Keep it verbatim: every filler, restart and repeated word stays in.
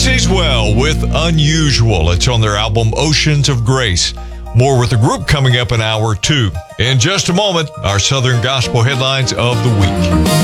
Dixie's Well with Unusual. It's on their album Oceans of Grace. More with the group coming up in hour two. In just a moment, our Southern Gospel headlines of the week.